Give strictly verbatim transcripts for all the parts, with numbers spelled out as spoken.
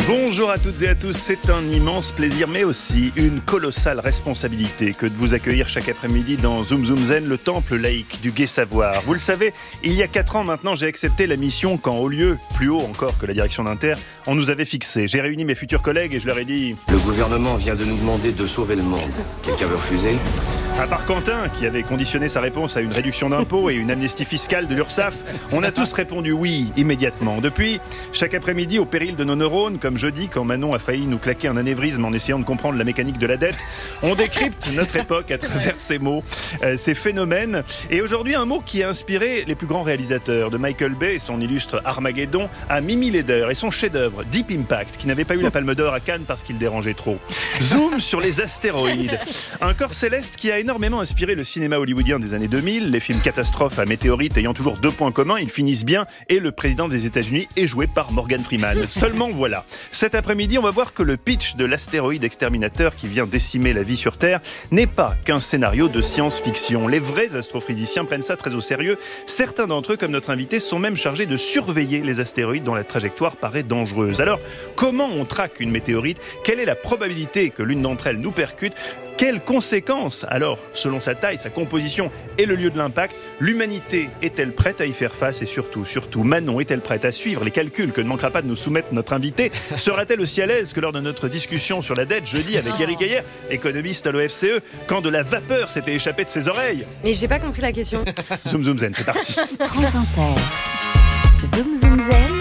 Bonjour à toutes et à tous, c'est un immense plaisir mais aussi une colossale responsabilité que de vous accueillir chaque après-midi dans Zoom Zoom Zen, le temple laïque du gai savoir. Vous le savez, il y a quatre ans maintenant, j'ai accepté la mission quand au lieu, plus haut encore que la direction d'Inter, on nous avait fixé. J'ai réuni mes futurs collègues et je leur ai dit... Le gouvernement vient de nous demander de sauver le monde. Quelqu'un veut refuser ? À part Quentin, qui avait conditionné sa réponse à une réduction d'impôts et une amnistie fiscale de l'URSSAF, on a tous répondu oui, immédiatement. Depuis, chaque après-midi, au péril de nos neurones, comme jeudi, quand Manon a failli nous claquer un anévrisme en essayant de comprendre la mécanique de la dette, on décrypte notre époque à travers ces mots, euh, ces phénomènes. Et aujourd'hui, un mot qui a inspiré les plus grands réalisateurs, de Michael Bay et son illustre Armageddon, à Mimi Leder et son chef-d'œuvre Deep Impact, qui n'avait pas eu la Palme d'Or à Cannes parce qu'il dérangeait trop. Zoom sur les astéroïdes. Un corps céleste qui a énormément inspiré le cinéma hollywoodien des années deux mille. Les films catastrophes à météorites ayant toujours deux points communs, ils finissent bien et le président des États-Unis est joué par Morgan Freeman. Seulement voilà. Cet après-midi, on va voir que le pitch de l'astéroïde exterminateur qui vient décimer la vie sur Terre n'est pas qu'un scénario de science-fiction. Les vrais astrophysiciens prennent ça très au sérieux. Certains d'entre eux, comme notre invité, sont même chargés de surveiller les astéroïdes dont la trajectoire paraît dangereuse. Alors, comment on traque une météorite ? Quelle est la probabilité que l'une d'entre elles nous percute ? Quelles conséquences, alors, selon sa taille, sa composition et le lieu de l'impact, l'humanité est-elle prête à y faire face ? Et surtout, surtout, Manon est-elle prête à suivre les calculs que ne manquera pas de nous soumettre notre invité ? Sera-t-elle aussi à l'aise que lors de notre discussion sur la dette jeudi avec Eric Heyer, économiste à l'O F C E, quand de la vapeur s'était échappée de ses oreilles ? Mais j'ai pas compris la question. Zoom Zoom Zen, c'est parti. France Inter. Zoom Zoom Zen.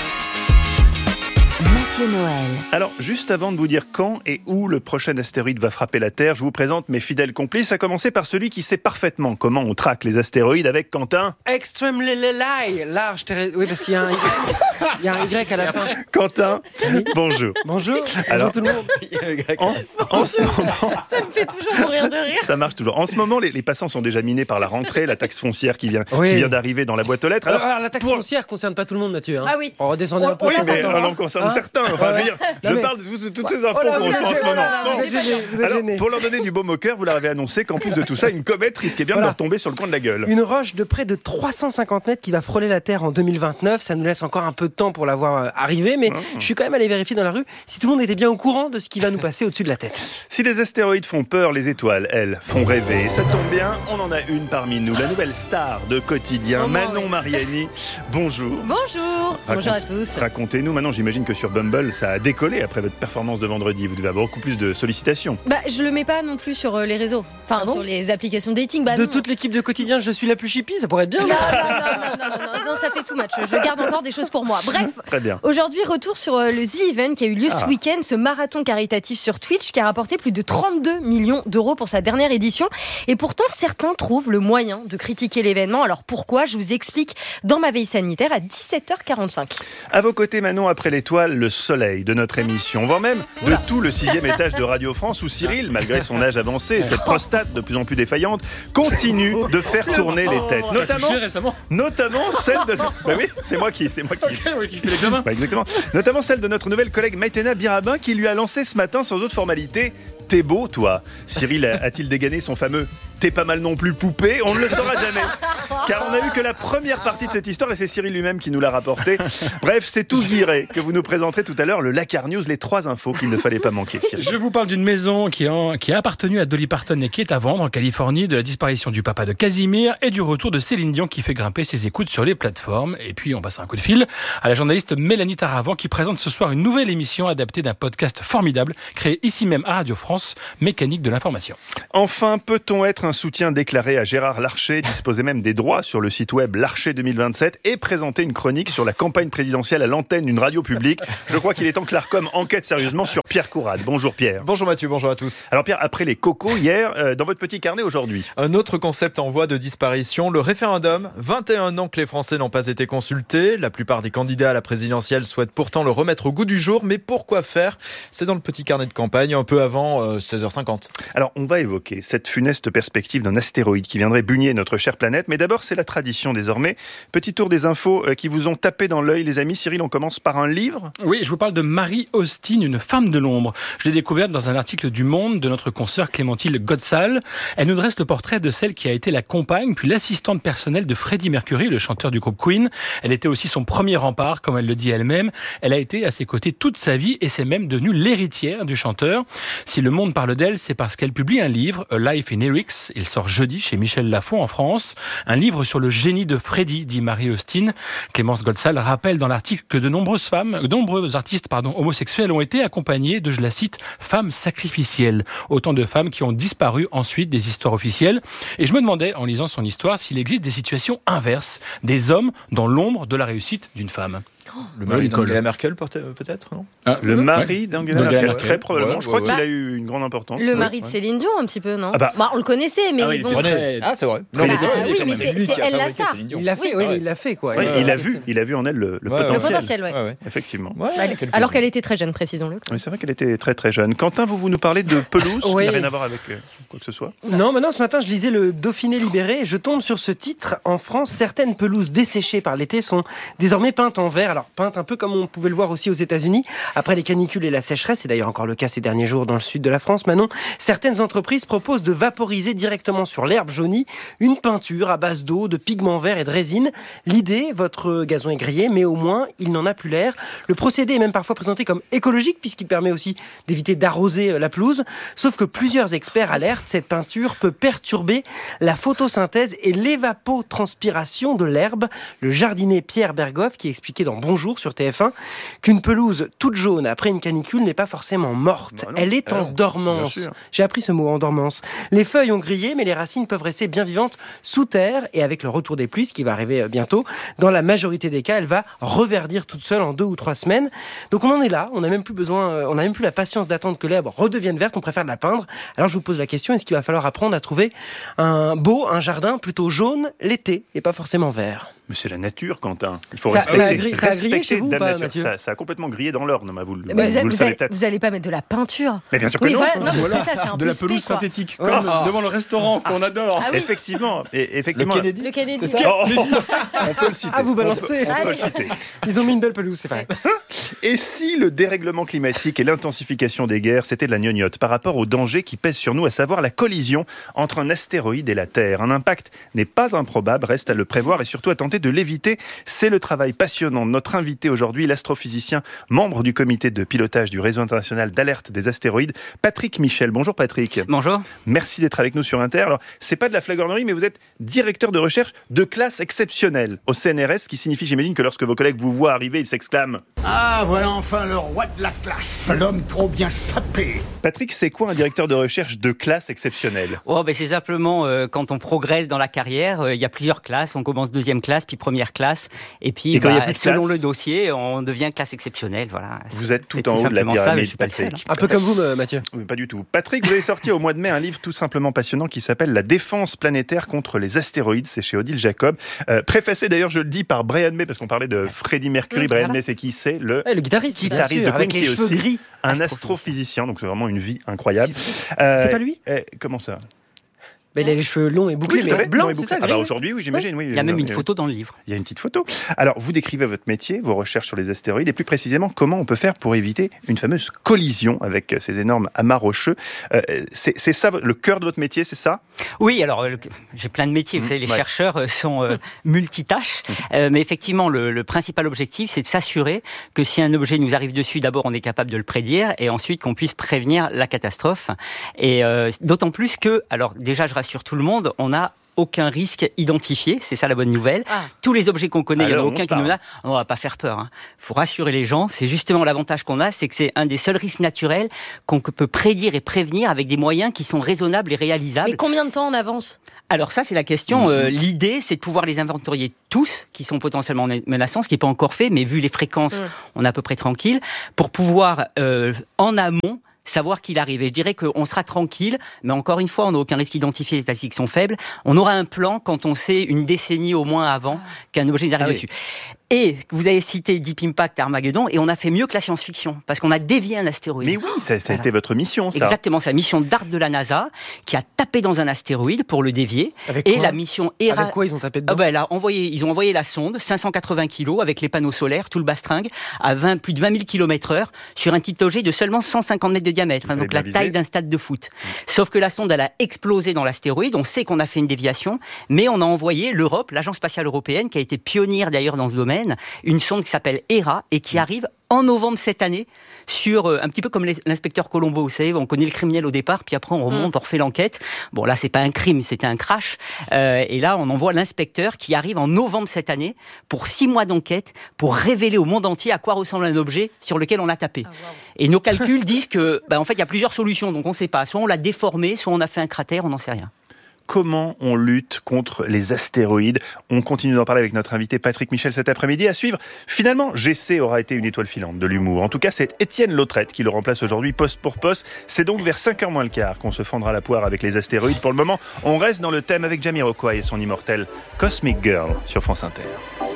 Mathieu Noël. Alors, juste avant de vous dire quand et où le prochain astéroïde va frapper la Terre, je vous présente mes fidèles complices, à commencer par celui qui sait parfaitement comment on traque les astéroïdes avec Quentin. Extremely large, terre... oui, parce qu'il y a un Y, il y a un Y à la fin. Quentin, oui. Bonjour. Bonjour. Alors, bonjour tout le monde. En, en ce moment, ça me fait toujours mourir de rire. Ça marche toujours. En ce moment, les, les passants sont déjà minés par la rentrée, la taxe foncière qui vient, oui. qui vient d'arriver dans la boîte aux lettres. Alors, alors la taxe pour... foncière ne concerne pas tout le monde, Mathieu. Hein. Ah oui. On redescendait on, un peu. Oui, mais elle en concerne hein certains. Enfin, je, veux dire, je mais... parle de toutes, toutes ces infos oh là, qu'on reçoit en ce moment. Vous êtes gêné, vous êtes Alors, gêné. pour leur donner du baume au cœur, vous leur avez annoncé qu'en plus de tout ça, une comète risquait bien voilà. de leur tomber sur le coin de la gueule. Une roche de près de trois cent cinquante mètres qui va frôler la Terre en deux mille vingt-neuf. Ça nous laisse encore un peu de temps pour la voir arriver, mais mmh. je suis quand même allé vérifier dans la rue si tout le monde était bien au courant de ce qui va nous passer au-dessus de la tête. Si les astéroïdes font peur, les étoiles, elles, font rêver. Et ça tombe bien, on en a une parmi nous, la nouvelle star de Quotidien, oh Manon oui. Mariani. Bonjour. Bonjour. Raconte, Bonjour à tous. Racontez-nous, maintenant j'imagine que sur Bumble, ça a décollé après votre performance de vendredi. Vous devez avoir beaucoup plus de sollicitations. Bah, je le mets pas non plus sur les réseaux. Enfin, ah bon sur les applications dating. Bah, de non. toute l'équipe de Quotidien, je suis la plus chippie, ça pourrait être bien. Non, non, non, non, non, non, non, ça fait too much. Je garde encore des choses pour moi. Bref. Très bien. Aujourd'hui, retour sur le The Event qui a eu lieu ah. ce week-end, ce marathon caritatif sur Twitch qui a rapporté plus de trente-deux millions d'euros pour sa dernière édition. Et pourtant, certains trouvent le moyen de critiquer l'événement. Alors pourquoi ? Je vous explique dans ma veille sanitaire à dix-sept heures quarante-cinq. À vos côtés, Manon, après l'étoile, le soleil de notre émission, voire même de Oula. tout le sixième étage de Radio France où Cyril, malgré son âge avancé et cette prostate de plus en plus défaillante, continue de faire tourner les têtes. Notamment, notamment celle de... Bah oui, c'est moi qui, c'est moi qui... Okay, oui, qui fait l'examen. Bah exactement. Notamment celle de notre nouvelle collègue Maïtena Birabin qui lui a lancé ce matin sans autre formalité. T'es beau, toi. Cyril a-t-il dégainé son fameux « T'es pas mal non plus, poupée ?» On ne le saura jamais. Car on n'a eu que la première partie de cette histoire et c'est Cyril lui-même qui nous l'a rapporté. Bref, c'est tout viré que vous nous présenterez tout à l'heure le Lakar News, les trois infos qu'il ne fallait pas manquer. Cyril. Je vous parle d'une maison qui, en, qui a appartenu à Dolly Parton et qui est à vendre en Californie, de la disparition du papa de Casimir et du retour de Céline Dion qui fait grimper ses écoutes sur les plateformes. Et puis on passe un coup de fil à la journaliste Mélanie Taravant qui présente ce soir une nouvelle émission adaptée d'un podcast formidable créé ici même à Radio France, Mécanique de l'information. Enfin, peut-on être un soutien déclaré à Gérard Larcher, disposer même des droits sur le site web Larcher deux mille vingt-sept et présenter une chronique sur la campagne présidentielle à l'antenne d'une radio publique? Je crois qu'il est temps que l'Arcom enquête sérieusement sur Pierre Courade. Bonjour Pierre. Bonjour Mathieu, bonjour à tous. Alors Pierre, après les cocos hier, euh, dans votre petit carnet aujourd'hui. Un autre concept en voie de disparition, le référendum. vingt et un ans que les Français n'ont pas été consultés. La plupart des candidats à la présidentielle souhaitent pourtant le remettre au goût du jour. Mais pourquoi faire? C'est dans le petit carnet de campagne, un peu avant vers seize heures cinquante. Alors, on va évoquer cette funeste perspective d'un astéroïde qui viendrait bugner notre chère planète. Mais d'abord, c'est la tradition désormais. Petit tour des infos qui vous ont tapé dans l'œil, les amis. Cyril, on commence par un livre. Oui, je vous parle de Marie Austin, une femme de l'ombre. Je l'ai découverte dans un article du Monde de notre consoeur Clémentine Godsall. Elle nous dresse le portrait de celle qui a été la compagne, puis l'assistante personnelle de Freddie Mercury, le chanteur du groupe Queen. Elle était aussi son premier rempart, comme elle le dit elle-même. Elle a été à ses côtés toute sa vie et c'est même devenue l'héritière du chanteur. Si le Monde parle d'elle, c'est parce qu'elle publie un livre, A Life in Lyrics. Il sort jeudi chez Michel Lafon en France. Un livre sur le génie de Freddie, dit Marie Austin. Clémence Godsall rappelle dans l'article que de nombreuses femmes, de nombreux artistes pardon, homosexuels ont été accompagnés de, je la cite, femmes sacrificielles. Autant de femmes qui ont disparu ensuite des histoires officielles. Et je me demandais, en lisant son histoire, s'il existe des situations inverses, des hommes dans l'ombre de la réussite d'une femme. Le mari d'Angela Merkel, peut-être, non ah, Le mari d'Angela Merkel, ouais, très probablement. Ouais, je crois ouais, qu'il ouais. a eu une grande importance. Le ouais, mari de ouais. Céline Dion, un petit peu, non Ah bah. bah, on le connaissait, mais Ah oui, il bon. était très- Ah, c'est vrai. Très Bah, les oui, autres, mais c'est c'est, lui c'est qui a elle la fabriqué star. Céline Dion. Il l'a fait, Oui, oui, c'est vrai. il l'a fait, quoi. Ouais, Il il a fait vu, ça. il a vu en elle le, le Ouais, Le potentiel. potentiel, ouais. Ouais, ouais. Effectivement. Ouais, Bah, quelques- alors qu'elle était très jeune, précisons-le. Oui, c'est vrai qu'elle était très très jeune. Quentin, vous, vous nous parlez de pelouse, qui Oui. n'a rien à voir avec euh, quoi que ce soit. Non, maintenant ce matin, je lisais le Dauphiné libéré et je tombe sur ce titre. En France, certaines pelouses desséchées par l'été sont désormais peintes en vert. Alors, peintes un peu comme on pouvait le voir aussi aux États-Unis. Après les canicules et la sécheresse, c'est d'ailleurs encore le cas ces derniers jours dans le sud de la France, Manon, certaines entreprises proposent de vaporiser directement sur l'herbe jaunie une peinture à base d'eau, de pigments verts et de résine. L'idée, votre gazon est grillé, mais au moins, il n'en a plus l'air. Le procédé est même parfois présenté comme écologique, puisqu'il permet aussi d'éviter d'arroser la pelouse. Sauf que plusieurs experts alertent, cette peinture peut perturber la photosynthèse et l'évapotranspiration de l'herbe. Le jardinier Pierre Berghoff, qui expliquait dans Bonjour sur T F un qu'une pelouse toute jaune après une canicule n'est pas forcément morte. Bah non. Elle est Ah en non, dormance. bien sûr. J'ai appris ce mot, en dormance. Les feuilles ont grillé, mais les racines peuvent rester bien vivantes sous terre. Et avec le retour des pluies, ce qui va arriver bientôt, dans la majorité des cas, elle va reverdir toute seule en deux ou trois semaines. Donc on en est là. On n'a même plus besoin, on n'a même plus la patience d'attendre que l'herbe redevienne verte. On préfère la peindre. Alors je vous pose la question, est-ce qu'il va falloir apprendre à trouver un beau, un jardin plutôt jaune l'été et pas forcément vert? Mais c'est la nature, Quentin. Il faut Ça- respecter. ça a grillé- ça a grillé respecter chez vous ou Dame pas, Nature. Mathieu ça, ça a complètement grillé dans l'Orne, ma vous, le- Mais vous, vous, le vous savez allez, peut-être. vous allez pas mettre de la peinture. Mais bien sûr que Oui, non. voilà, non, mais Voilà. c'est ça, c'est un de peu la spé, pelouse quoi. synthétique, Oh. comme devant le restaurant qu'on adore. Ah oui. Effectivement, et, Le effectivement. Kennedy. Le Kennedy. C'est ça Oh, On peut le citer. Ah, vous on peut, balancez. on peut le Allez. citer. Ils ont mis une belle pelouse, c'est vrai. Et si le dérèglement climatique et l'intensification des guerres, c'était de la gnognotte par rapport aux dangers qui pèsent sur nous, à savoir la collision entre un astéroïde et la Terre. Un impact n'est pas improbable, reste à le prévoir et surtout à tenter de l'éviter. C'est le travail passionnant de notre invité aujourd'hui, l'astrophysicien, membre du comité de pilotage du réseau international d'alerte des astéroïdes, Patrick Michel. Bonjour Patrick. Bonjour. Merci d'être avec nous sur Inter. Alors, c'est pas de la flagornerie, mais vous êtes directeur de recherche de classe exceptionnelle au C N R S, ce qui signifie, j'imagine, que lorsque vos collègues vous voient arriver, ils s'exclament. Ah, voilà enfin le roi de la classe, l'homme trop bien sapé. Patrick, c'est quoi un directeur de recherche de classe exceptionnelle? Oh, ben c'est simplement euh, quand on progresse dans la carrière, euh, il y a plusieurs classes. On commence deuxième classe, puis première classe, et puis Et quand il y a bah, plus de selon classe le dossier, on devient classe exceptionnelle. Voilà. Vous êtes tout C'est en haut de la simplement ça, mais pyramide, je suis pas le seul, Patrick. Un peu comme vous, euh, Mathieu. Oui, pas du tout. Patrick, vous avez sorti au mois de mai un livre tout simplement passionnant qui s'appelle La défense planétaire contre les astéroïdes. C'est chez Odile Jacob. Euh, préfacé d'ailleurs, je le dis, par Brian May, parce qu'on parlait de Freddie Mercury. Mmh, Brian voilà. May, c'est qui? C'est le Ouais, le guitariste, bien guitariste sûr, de avec Queen, les qui est cheveux aussi gris. un astrophysicien. astrophysicien. Donc c'est vraiment une vie incroyable. Euh, C'est pas lui? euh, Comment ça? Bah, il a les cheveux longs et bouclés, Oui, tout à mais fait. blanc, Non, et c'est bouclé. ça, Ah bah, gris. aujourd'hui, oui, j'imagine. Oui, Il y a même oui, une oui. photo dans le livre. Il y a une petite photo. Alors, vous décrivez votre métier, vos recherches sur les astéroïdes, et plus précisément, comment on peut faire pour éviter une fameuse collision avec ces énormes amas rocheux. Euh, c'est, c'est ça, le cœur de votre métier, c'est ça? Oui, alors euh, le- j'ai plein de métiers. Vous savez, les Ouais. chercheurs euh, sont euh, multitâches, Euh, mais effectivement, le, le principal objectif, c'est de s'assurer que si un objet nous arrive dessus, d'abord, on est capable de le prédire, et ensuite qu'on puisse prévenir la catastrophe. Et euh, d'autant plus que, alors déjà, je rassure tout le monde, on a aucun risque identifié, c'est ça la bonne nouvelle. Ah. Tous les objets qu'on connaît, il n'y en a Alors, aucun on qui nous a. On va pas faire peur. Il faut rassurer les gens. C'est justement l'avantage qu'on a, c'est que c'est un des seuls risques naturels qu'on peut prédire et prévenir avec des moyens qui sont raisonnables et réalisables. Mais combien de temps en avance? Alors ça, c'est la question. Euh, l'idée, c'est de pouvoir les inventorier tous, qui sont potentiellement menaçants, ce qui n'est pas encore fait, mais vu les fréquences, Mm. on est à peu près tranquille, pour pouvoir, euh, en amont, savoir qu'il arrive. Et je dirais qu'on sera tranquille, mais encore une fois, on n'a aucun risque identifié, les statistiques sont faibles. On aura un plan quand on sait une décennie au moins avant qu'un objet nous arrive Ah oui. dessus. Et vous avez cité Deep Impact, Armageddon, et on a fait mieux que la science-fiction, parce qu'on a dévié un astéroïde. Mais oui, ça, ça a Voilà. été votre mission, ça. Exactement, c'est la mission DART de la NASA qui a tapé dans un astéroïde pour le dévier. Avec Et quoi la mission Hera... Avec quoi ils ont tapé dedans Ah ben, elle a envoyé, ils ont envoyé la sonde, cinq cent quatre-vingts kilos, avec les panneaux solaires, tout le bastringue, à vingt, plus de vingt mille kilomètres heure, sur un petit objet de seulement cent cinquante mètres de diamètre, hein, Vous donc avez la bien taille visé. d'un stade de foot. Mmh. Sauf que la sonde, elle a explosé dans l'astéroïde, on sait qu'on a fait une déviation, mais on a envoyé l'Europe, l'Agence spatiale européenne, qui a été pionnière d'ailleurs dans ce domaine, une sonde qui s'appelle Hera, et qui arrive en novembre cette année, sur euh, un petit peu comme les, l'inspecteur Colombo, vous savez, on connaît le criminel au départ, puis après on remonte, mmh. on refait l'enquête. Bon, là, c'est pas un crime, c'était un crash. Euh, et là, on envoie l'inspecteur qui arrive en novembre cette année pour six mois d'enquête, pour révéler au monde entier à quoi ressemble un objet sur lequel on a tapé. Ah, wow. Et nos calculs disent que, bah, en fait, il y a plusieurs solutions, donc on sait pas. Soit on l'a déformé, soit on a fait un cratère, on n'en sait rien. Comment on lutte contre les astéroïdes? On continue d'en parler avec notre invité Patrick Michel cet après-midi. À suivre, finalement, G C aura été une étoile filante de l'humour. En tout cas, c'est Étienne Lautrette qui le remplace aujourd'hui poste pour poste. C'est donc vers cinq heures moins le quart qu'on se fendra la poire avec les astéroïdes. Pour le moment, on reste dans le thème avec Jamiroquai et son immortel Cosmic Girl sur France Inter.